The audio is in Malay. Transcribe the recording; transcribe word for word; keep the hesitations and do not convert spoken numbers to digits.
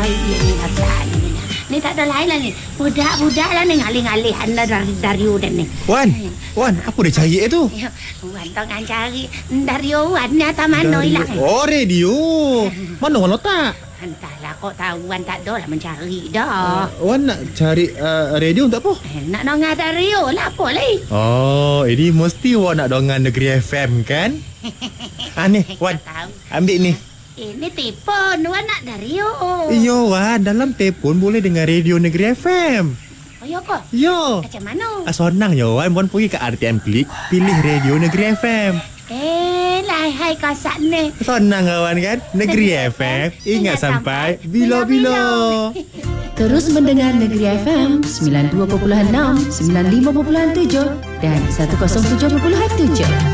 Iya ni tak ni. Ni tak ada lain lah ni. Budak-budak lah ni ngalih-ngalih anda dari Dario dan ni. Wan, Wan, apa dia cari tu? Ya, Wan tengah cari Dario Wan ni atas mana hilang. Oh, radio. Mana Wan letak? Entahlah, kok tahu Wan tak ada lah mencari dah. Uh, Wan nak cari uh, radio untuk apa? Eh, nak dengar Dario lah apa lagi. Oh, ini mesti Wan nak dengar Negeri F M kan? Ah ni, Wan. Ambil ni. Ini telefon Wan nak Dario. Iya Wan, dalam telefon boleh dengar radio Negeri F M. Oh ya ke? Ya. Macam mana? Ah, senang ya Wan, Wan pergi ke R T M Klik, pilih radio Negeri F M. Eh, lahai kasak ni. Senang kawan kan? Negeri F M, ingat sampai bila-bila. Terus mendengar Negeri F M sembilan puluh dua perpuluhan enam, sembilan puluh lima perpuluhan tujuh dan seratus tujuh perpuluhan tujuh.